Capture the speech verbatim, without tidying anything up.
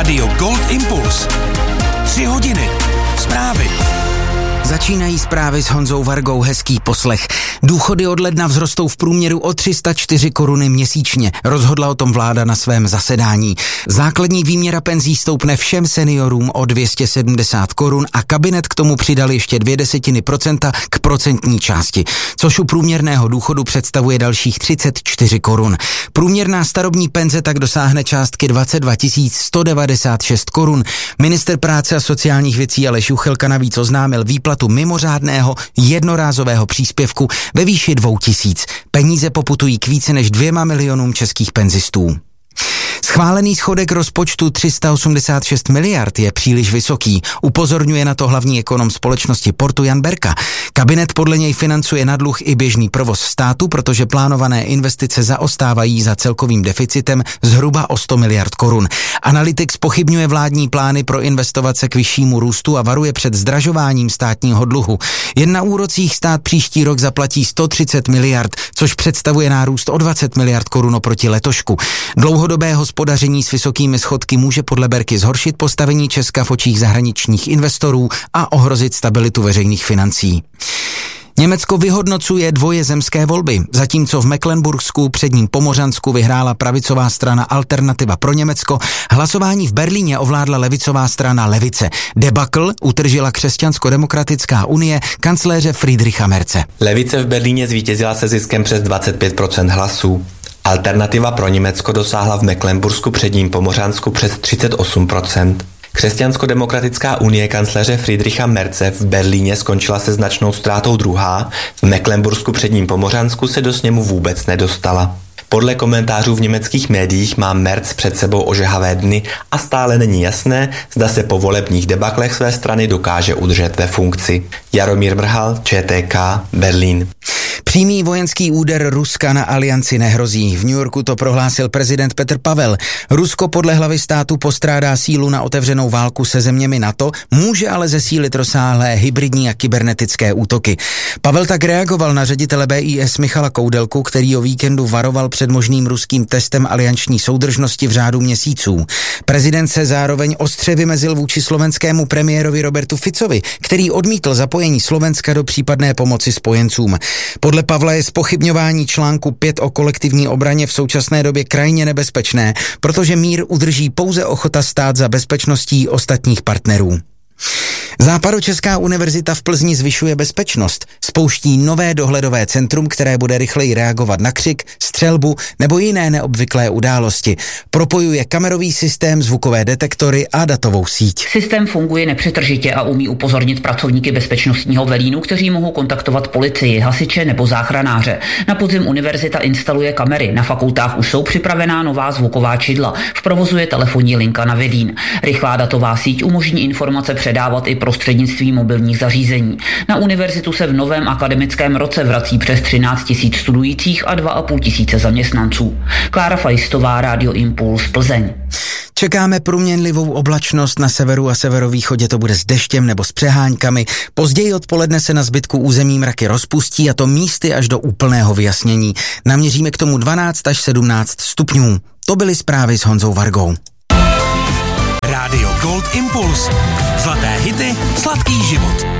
Rádio Gold Impuls. Tři hodiny. Zprávy. Začínají zprávy s Honzou Vargou, hezký poslech. Důchody od ledna vzrostou v průměru o tři sta čtyři koruny měsíčně. Rozhodla o tom vláda na svém zasedání. Základní výměra penzí stoupne všem seniorům o dvě stě sedmdesát korun a kabinet k tomu přidal ještě dvě desetiny procenta k procentní části, což u průměrného důchodu představuje dalších třicet čtyři korun. Průměrná starobní penze tak dosáhne částky dvacet dva tisíc sto devadesát šest korun. Ministr práce a sociálních věcí Aleš Juchelka navíc oznámil výplatu mimořádného jednorázového příspěvku ve výši dvou tisíc. Peníze poputují k více než dvěma milionům českých penzistů. Schválený schodek rozpočtu tři sta osmdesát šest miliard je příliš vysoký, upozorňuje na to hlavní ekonom společnosti Portu Jan Berka. Kabinet podle něj financuje na dluh i běžný provoz státu, protože plánované investice zaostávají za celkovým deficitem zhruba o sto miliard korun. Analytik zpochybňuje vládní plány pro investovat se k vyššímu růstu a varuje před zdražováním státního dluhu. Jen na úrocích stát příští rok zaplatí sto třicet miliard, což představuje nárůst o dvacet miliard korun oproti letošku. Dlouhodobé hospodaření s vysokými schodky může podle Berky zhoršit postavení Česka v očích zahraničních investorů a ohrozit stabilitu veřejných financí. Německo vyhodnocuje dvoje zemské volby. Zatímco v Mecklenburgsku, předním Pomořansku vyhrála pravicová strana Alternativa pro Německo, hlasování v Berlíně ovládla levicová strana Levice. Debakl utržila Křesťansko-demokratická unie kancléře Friedricha Merze. Levice v Berlíně zvítězila se ziskem přes dvacet pět procent hlasů. Alternativa pro Německo dosáhla v Mecklenbursku, předním Pomořansku přes třicet osm procent. Křesťansko-demokratická unie kancléře Friedricha Merze v Berlíně skončila se značnou ztrátou druhá, v Mecklenbursku, předním Pomořansku se do sněmu vůbec nedostala. Podle komentářů v německých médiích má Merz před sebou ožehavé dny a stále není jasné, zda se po volebních debaklech své strany dokáže udržet ve funkci. Jaromír Mrhal, ČTK, Berlín. Přímý vojenský úder Ruska na alianci nehrozí. V New Yorku to prohlásil prezident Petr Pavel. Rusko podle hlavy státu postrádá sílu na otevřenou válku se zeměmi NATO, může ale zesílit rozsáhlé hybridní a kybernetické útoky. Pavel tak reagoval na ředitele B I S Michala Koudelku, který o víkendu varoval před možným ruským testem alianční soudržnosti v řádu měsíců. Prezident se zároveň ostře vymezil vůči slovenskému premiérovi Robertu Ficovi, který odmítl zapojení Slovenska do případné pomoci spojencům. Podle Pavla je zpochybňování článku pět o kolektivní obraně v současné době krajně nebezpečné, protože mír udrží pouze ochota stát za bezpečností ostatních partnerů. Západočeská univerzita v Plzni zvyšuje bezpečnost. Spouští nové dohledové centrum, které bude rychleji reagovat na křik, střelbu nebo jiné neobvyklé události. Propojuje kamerový systém, zvukové detektory a datovou síť. Systém funguje nepřetržitě a umí upozornit pracovníky bezpečnostního velínu, kteří mohou kontaktovat policii, hasiče nebo záchranáře. Na podzim univerzita instaluje kamery, na fakultách už jsou připravená nová zvuková čidla. V provozu je telefonní linka na Vedín. Rychlá datová síť umožní informace předávat i prostřednictvím mobilních zařízení. Na univerzitu se v novém akademickém roce vrací přes třináct tisíc studujících a dva a půl tisíce zaměstnanců. Klára Fajstová, Rádio Impuls, Plzeň. Čekáme proměnlivou oblačnost, na severu a severovýchodě to bude s deštěm nebo s přeháňkami. Později odpoledne se na zbytku území mraky rozpustí a to místy až do úplného vyjasnění. Naměříme k tomu dvanáct až sedmnáct stupňů. To byly zprávy s Honzou Vargou. Rádio Gold Impuls. Zlaté hity, sladký život.